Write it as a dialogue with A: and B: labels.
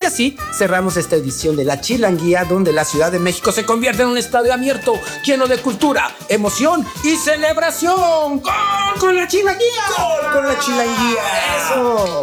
A: así cerramos esta edición de La Chilanguía, donde la Ciudad de México se convierte en un estadio abierto, lleno de cultura, emoción y celebración. ¡Gol con la Chilanguía!
B: ¡Gol con la Chilanguía!
A: ¡Eso!